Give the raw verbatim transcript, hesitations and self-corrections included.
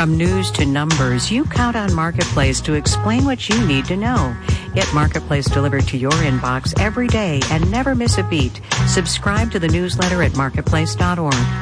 From news to numbers, you count on Marketplace to explain what you need to know. Get Marketplace delivered to your inbox every day and never miss a beat. Subscribe to the newsletter at marketplace dot org.